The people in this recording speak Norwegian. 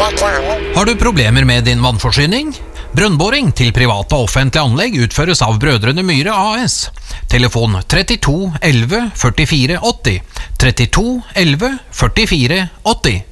Har du problemer med din vannforsyning? Brønnboring til private og offentlige anlegg utføres av Brødrene Myhre AS. Telefon 32 11 44 80. 32 11 44 80.